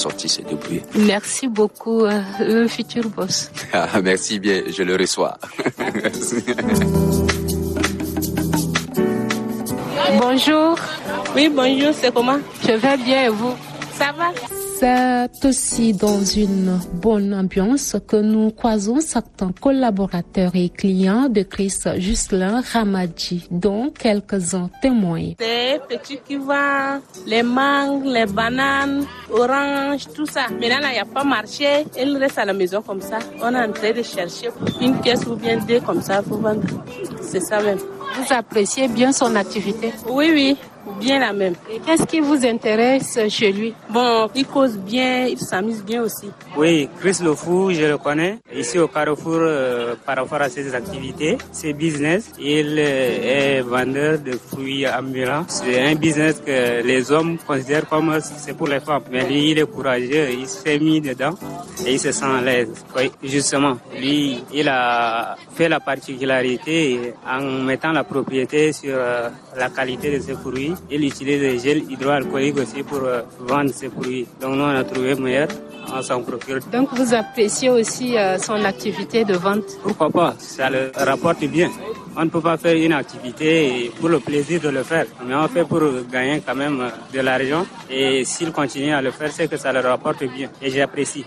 sortir se débrouiller. Merci beaucoup, le futur boss. Merci bien, je le reçois. Bonjour. Oui, bonjour, c'est comment? Je vais bien et vous? Ça va? C'est aussi dans une bonne ambiance que nous croisons certains collaborateurs et clients de Chris Juscelin Ramadi, dont quelques-uns témoignent. Des petits qui vendent les mangues, les bananes, oranges, tout ça. Maintenant, il n'y a pas marché. Ils restent à la maison comme ça. On est en train de chercher une caisse ou bien deux comme ça pour vendre. C'est ça même. Vous appréciez bien son activité? Oui, bien la même. Et qu'est-ce qui vous intéresse chez lui? Bon, il cause bien, il s'amuse bien aussi. Oui, Chris Le Fou, je le connais. Ici au Carrefour, par rapport à ses activités, ses business, il est vendeur de fruits ambulants. C'est un business que les hommes considèrent comme c'est pour les femmes. Mais lui, il est courageux, il s'est mis dedans et il se sent à l'aise. Oui, justement, lui, il a fait la particularité en mettant la propriété sur la qualité de ses fruits. Il utilise des gels hydroalcooliques aussi pour vendre ses fruits. Donc nous, on a trouvé meilleur, on s'en procure. Donc vous appréciez aussi son activité de vente? Pourquoi pas, ça le rapporte bien. On ne peut pas faire une activité pour le plaisir de le faire, mais on fait pour gagner quand même de l'argent. Et s'il continue à le faire, c'est que ça le rapporte bien. Et j'apprécie.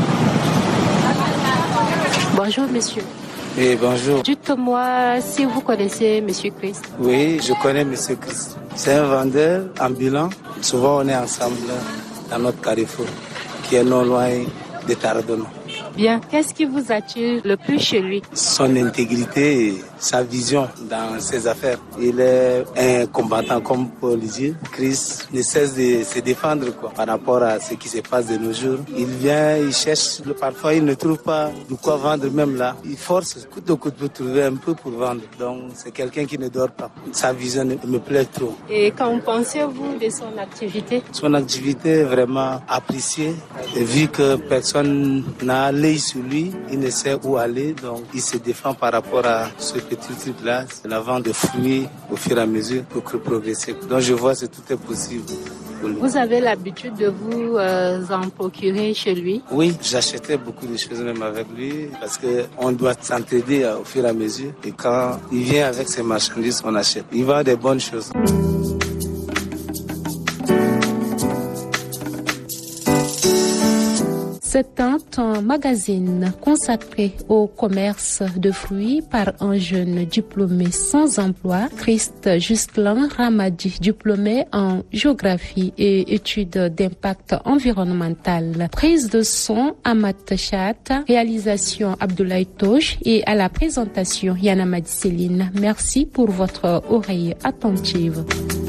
Bonjour monsieur. Oui, bonjour. Dites-moi si vous connaissez monsieur Chris. Oui, je connais monsieur Chris. C'est un vendeur ambulant. Souvent, on est ensemble dans notre carrefour, qui est non loin de Tardona. Bien, qu'est-ce qui vous attire le plus chez lui? Son intégrité et sa vision dans ses affaires. Il est un combattant, comme pour le dire. Chris ne cesse de se défendre par rapport à ce qui se passe de nos jours. Il vient, il cherche, parfois il ne trouve pas de quoi vendre même là. Il force coûte que coûte pour trouver un peu pour vendre. Donc c'est quelqu'un qui ne dort pas. Sa vision me plaît trop. Et qu'en pensez-vous de son activité? Son activité est vraiment appréciée. Et vu que personne n'a l'œil sur lui, il ne sait où aller. Donc il se défend par rapport à ce petit truc-là. C'est la vente de fruits au fur et à mesure pour progresser. Donc je vois que tout est possible. Vous avez l'habitude de vous en procurer chez lui? Oui, j'achetais beaucoup de choses même avec lui parce qu'on doit s'entraider au fur et à mesure. Et quand il vient avec ses marchandises, on achète. Il vend des bonnes choses. C'est un magazine consacré au commerce de fruits par un jeune diplômé sans emploi, Christ Juscelin Ramadi, diplômé en géographie et études d'impact environnemental. Prise de son, Amat Chat, réalisation Abdoulaye Tosh et à la présentation Yana Madi Céline. Merci pour votre oreille attentive.